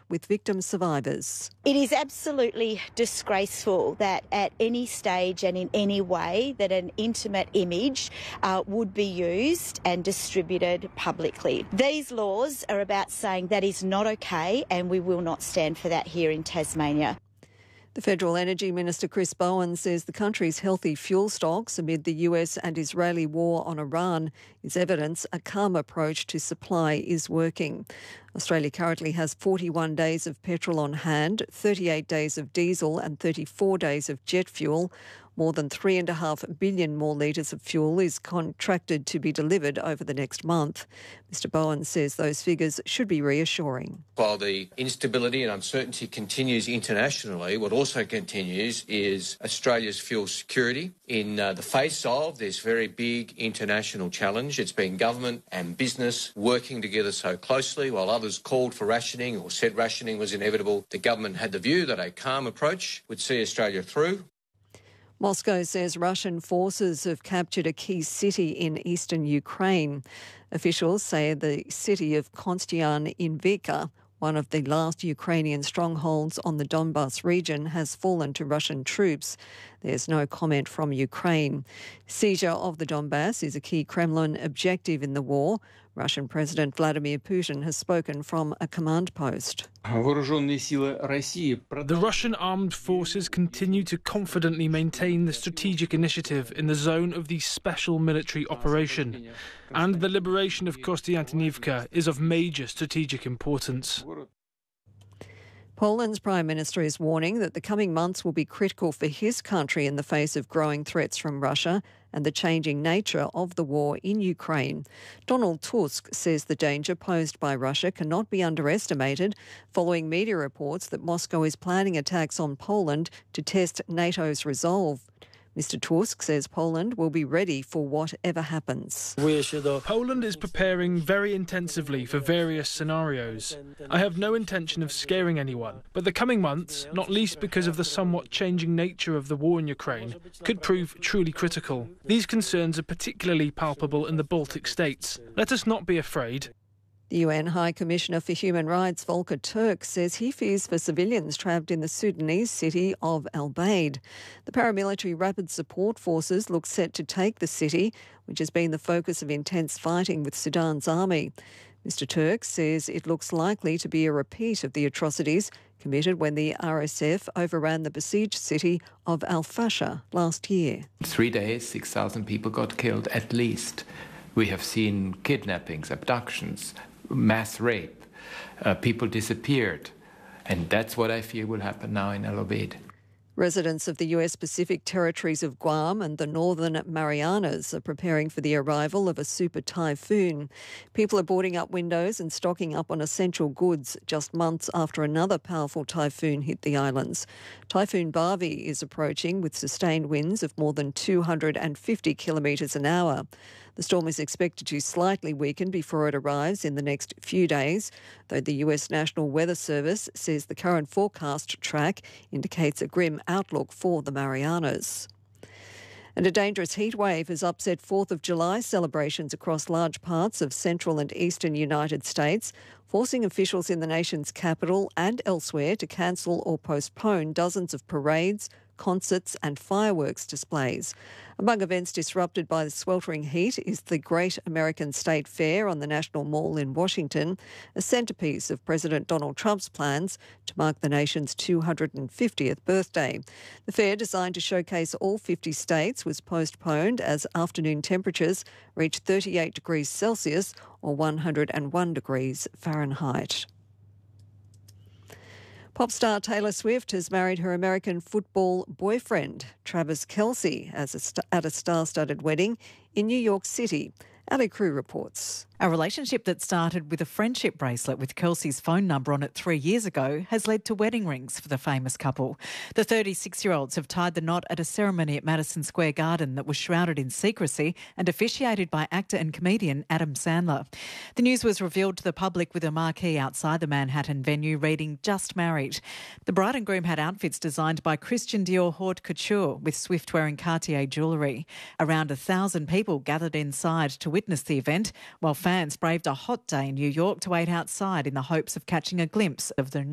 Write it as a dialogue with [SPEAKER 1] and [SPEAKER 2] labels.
[SPEAKER 1] with victim survivors.
[SPEAKER 2] It is absolutely disgraceful that at any stage and in any way that an intimate image would be used and distributed publicly. These laws are about saying that is not okay, and we will not stand for that here in Tasmania.
[SPEAKER 1] The Federal Energy Minister Chris Bowen says the country's healthy fuel stocks amid the US and Israeli war on Iran is evidence a calm approach to supply is working. Australia currently has 41 days of petrol on hand, 38 days of diesel and 34 days of jet fuel. More than 3.5 billion more litres of fuel is contracted to be delivered over the next month. Mr Bowen says those figures should be reassuring.
[SPEAKER 3] While the instability and uncertainty continues internationally, what also continues is Australia's fuel security. In the face of this very big international challenge, it's been government and business working together so closely. While others called for rationing or said rationing was inevitable, the government had the view that a calm approach would see Australia through.
[SPEAKER 1] Moscow says Russian forces have captured a key city in eastern Ukraine. Officials say the city of Konstantinivka, one of the last Ukrainian strongholds on the Donbas region, has fallen to Russian troops. There's no comment from Ukraine. Seizure of the Donbas is a key Kremlin objective in the war. Russian President Vladimir Putin has spoken from a command post.
[SPEAKER 4] The Russian armed forces continue to confidently maintain the strategic initiative in the zone of the special military operation, and the liberation of Konstantinivka is of major strategic importance.
[SPEAKER 1] Poland's Prime Minister is warning that the coming months will be critical for his country in the face of growing threats from Russia and the changing nature of the war in Ukraine. Donald Tusk says the danger posed by Russia cannot be underestimated following media reports that Moscow is planning attacks on Poland to test NATO's resolve. Mr Tusk says Poland will be ready for whatever happens.
[SPEAKER 4] Poland is preparing very intensively for various scenarios. I have no intention of scaring anyone, but the coming months, not least because of the somewhat changing nature of the war in Ukraine, could prove truly critical. These concerns are particularly palpable in the Baltic states. Let us not be afraid.
[SPEAKER 1] The UN High Commissioner for Human Rights, Volker Turk, says he fears for civilians trapped in the Sudanese city of Al Baid. The paramilitary Rapid Support Forces look set to take the city, which has been the focus of intense fighting with Sudan's army. Mr Turk says it looks likely to be a repeat of the atrocities committed when the RSF overran the besieged city of Al Fasher last year.
[SPEAKER 5] 3 days, 6,000 people got killed at least. We have seen kidnappings, abductions, mass rape, people disappeared, and that's what I fear will happen now in Al Obeid.
[SPEAKER 1] Residents of the US Pacific territories of Guam and the Northern Marianas are preparing for the arrival of a super typhoon. People are boarding up windows and stocking up on essential goods just months after another powerful typhoon hit the islands. Typhoon Barbie is approaching with sustained winds of more than 250 kilometres an hour. The storm is expected to slightly weaken before it arrives in the next few days, though the US National Weather Service says the current forecast track indicates a grim outlook for the Marianas. And a dangerous heat wave has upset 4th of July celebrations across large parts of central and eastern United States, forcing officials in the nation's capital and elsewhere to cancel or postpone dozens of parades, concerts and fireworks displays. Among events disrupted by the sweltering heat is the Great American State Fair on the National Mall in Washington, a centrepiece of President Donald Trump's plans to mark the nation's 250th birthday. The fair, designed to showcase all 50 states, was postponed as afternoon temperatures reached 38 degrees Celsius or 101 degrees Fahrenheit. Pop star Taylor Swift has married her American football boyfriend, Travis Kelce, at a star-studded wedding in New York City. Ali Crew reports.
[SPEAKER 6] A relationship that started with a friendship bracelet with Kelsey's phone number on it 3 years ago has led to wedding rings for the famous couple. The 36-year-olds have tied the knot at a ceremony at Madison Square Garden that was shrouded in secrecy and officiated by actor and comedian Adam Sandler. The news was revealed to the public with a marquee outside the Manhattan venue reading "Just Married." The bride and groom had outfits designed by Christian Dior Haute Couture, with Swift wearing Cartier jewellery. Around 1,000 people gathered inside to witness the event, while fans braved a hot day in New York to wait outside in the hopes of catching a glimpse of the